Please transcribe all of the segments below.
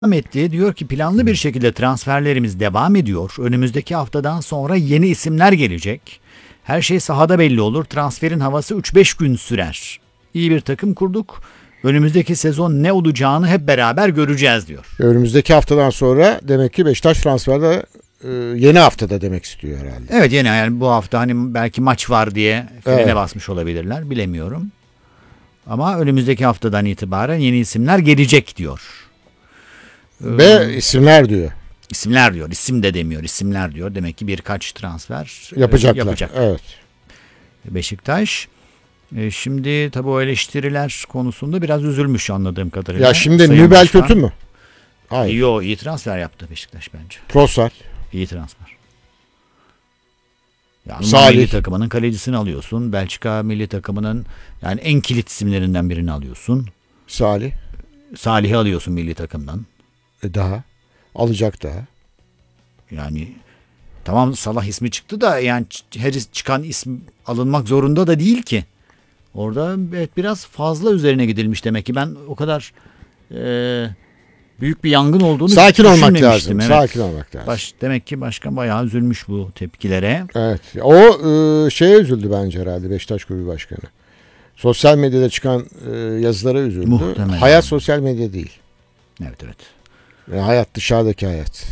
etti. Diyor ki planlı bir şekilde transferlerimiz devam ediyor. Önümüzdeki haftadan sonra yeni isimler gelecek. Her şey sahada belli olur. Transferin havası 3-5 gün sürer. İyi bir takım kurduk. Önümüzdeki sezon ne olacağını hep beraber göreceğiz diyor. Önümüzdeki haftadan sonra demek ki Beşiktaş transferde yeni haftada demek istiyor herhalde. Evet, yeni, yani bu hafta hani belki maç var diye frene Evet. basmış olabilirler, bilemiyorum. Ama önümüzdeki haftadan itibaren yeni isimler gelecek diyor. Ve isimler diyor. İsimler diyor, isim de demiyor, isimler diyor. Demek ki birkaç transfer Yapacaklar. yapacak Evet. Beşiktaş. Şimdi tabii o eleştiriler konusunda biraz üzülmüş anladığım kadarıyla. Ya şimdi Sayın Nübel Başkan. kötü mü? Hayır. Yo, iyi transfer yaptı Beşiktaş bence. Trossard. İyi transfer. Ya Alman Salih. milli takımının kalecisini alıyorsun. Belçika milli takımının yani en kilit isimlerinden birini alıyorsun. Salih. Salih'i alıyorsun milli takımdan. Daha. Alacak daha. Yani tamam, Salah ismi çıktı da yani her çıkan isim alınmak zorunda da değil ki. Orada evet, biraz fazla üzerine gidilmiş demek ki. Ben o kadar büyük bir yangın olduğunu Sakin olmak lazım. düşünmemiştim. Evet. Sakin olmak lazım. Demek ki başkan bayağı üzülmüş bu tepkilere. Evet. O şeye üzüldü bence herhalde Beşiktaş Kulübü Başkanı. Sosyal medyada çıkan yazılara üzüldü. Muhtemelen. Hayat sosyal medya değil. Evet. Yani hayat dışarıdaki hayat.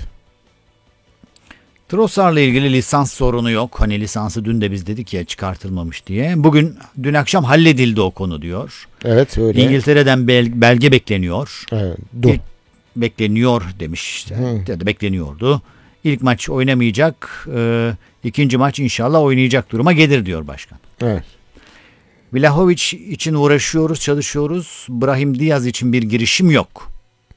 Trossard'la ilgili lisans sorunu yok. Hani lisansı dün de biz dedik ya çıkartılmamış diye. Dün akşam halledildi o konu diyor. Evet öyle. İngiltere'den belge bekleniyor. Evet. Bekleniyor demiş. Ya da bekleniyordu. İlk maç oynamayacak. İkinci maç inşallah oynayacak duruma gelir diyor başkan. Evet. Vlahovic için uğraşıyoruz, çalışıyoruz. Brahim Diaz için bir girişim yok.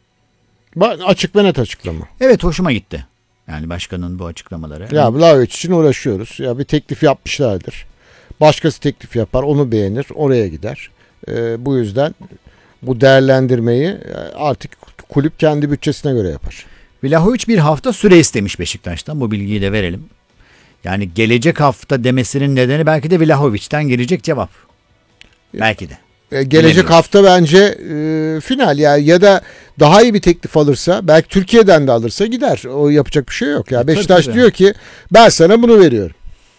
Açık ve net açıklama. Evet, hoşuma gitti. Yani başkanın bu açıklamaları. Ya Vlahovic için uğraşıyoruz. Ya bir teklif yapmışlardır. Başkası teklif yapar, onu beğenir, oraya gider. Bu yüzden bu değerlendirmeyi artık kulüp kendi bütçesine göre yapar. Vlahovic bir hafta süre istemiş Beşiktaş'tan. Bu bilgiyi de verelim. Yani gelecek hafta demesinin nedeni belki de Vlahovic'ten gelecek cevap. Belki de. Gelecek Bilemiyoruz. hafta bence final ya da daha iyi bir teklif alırsa, belki Türkiye'den de alırsa gider. O yapacak bir şey yok ya. Beşiktaş tabii. diyor ki ben sana bunu veriyorum.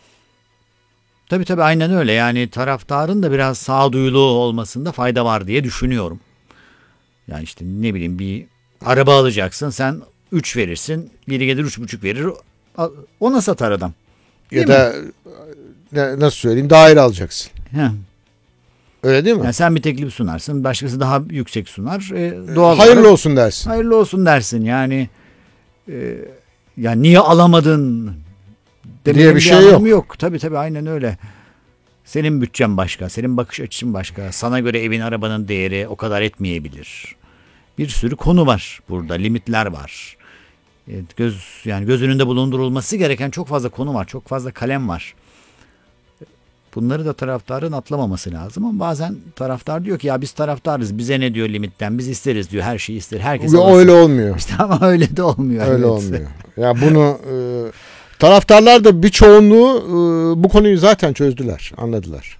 Tabii aynen öyle. Yani taraftarın da biraz sağduyulu olmasında fayda var diye düşünüyorum. Yani işte ne bileyim, bir araba alacaksın, sen 3 verirsin, biri gelir 3,5 verir, ona satar adam. Ya Değil da nasıl söyleyeyim, daire alacaksın. Heh. Öyle değil mi? Yani sen bir teklif sunarsın, başkası daha yüksek sunar. Doğal Hayırlı olarak, olsun dersin. hayırlı olsun dersin. Yani yani niye alamadın diye bir şey anlamı yok. yok. Tabii aynen öyle. Senin bütçen başka, senin bakış açın başka. Sana göre evin, arabanın değeri o kadar etmeyebilir. Bir sürü konu var burada, limitler var. Yani göz önünde bulundurulması gereken çok fazla konu var, çok fazla kalem var. Bunları da taraftarın atlamaması lazım ama bazen taraftar diyor ki ya biz taraftarız, bize ne diyor limitten, biz isteriz diyor, her şeyi ister, herkes alasın. Öyle olmuyor. İşte ama öyle de olmuyor. Öyle evet. olmuyor. Ya bunu taraftarlar da bir çoğunluğu bu konuyu zaten çözdüler, anladılar.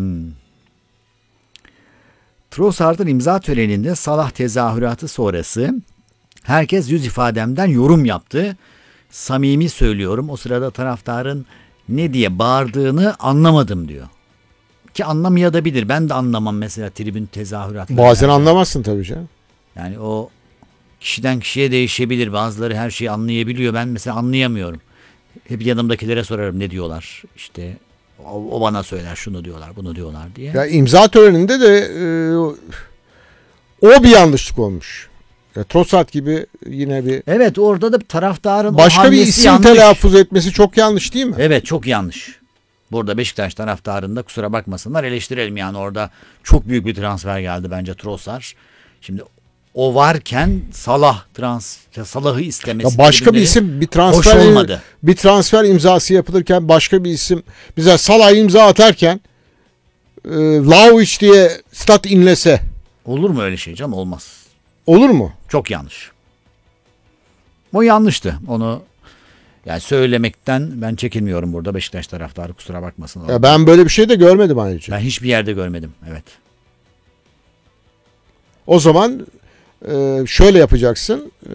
Trossard'ın imza töreninde Salah tezahüratı sonrası herkes yüz ifademden yorum yaptı. Samimi söylüyorum, o sırada taraftarın ne diye bağırdığını anlamadım diyor. Ki anlamayabilir. Ben de anlamam mesela tribün tezahüratları. Bazen anlamazsın tabii canım. Yani o kişiden kişiye değişebilir. Bazıları her şeyi anlayabiliyor. Ben mesela anlayamıyorum. Hep yanımdakilere sorarım ne diyorlar. İşte o bana söyler, şunu diyorlar, bunu diyorlar diye. Ya imza töreninde de o bir yanlışlık olmuş. Ya Trossard gibi yine bir Evet, orada da taraftarın başka bir hamlesi isim yanlış. telaffuz etmesi çok yanlış değil mi? Evet, çok yanlış. Burada Beşiktaş taraftarında kusura bakmasınlar, eleştirelim yani, orada çok büyük bir transfer geldi bence Trossard. Şimdi o varken Salah'ı istemesi. Ya başka bir isim hoş olmadı. bir transfer imzası yapılırken başka bir isim bize Salah imza atarken Vlahovic diye stat inlese Olur mu öyle şey canım? Olmaz. olur mu? Çok yanlış. O yanlıştı. Onu yani söylemekten ben çekinmiyorum burada. Beşiktaş taraftarı kusura bakmasın. Ya ben böyle bir şey de görmedim ayrıca. Ben hiçbir yerde görmedim. Evet. O zaman Şöyle yapacaksın.